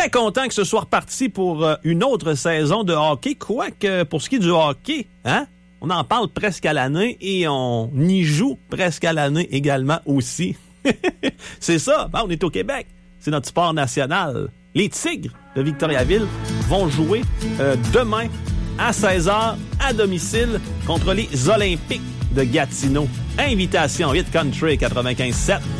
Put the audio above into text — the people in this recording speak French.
Très content que ce soit reparti pour une autre saison de hockey, quoique pour ce qui est du hockey, hein, on en parle presque à l'année et on y joue presque à l'année également aussi. C'est ça, on est au Québec, c'est notre sport national. Les Tigres de Victoriaville vont jouer demain à 16h à domicile contre les Olympiques de Gatineau. Invitation 8 Country 95.7.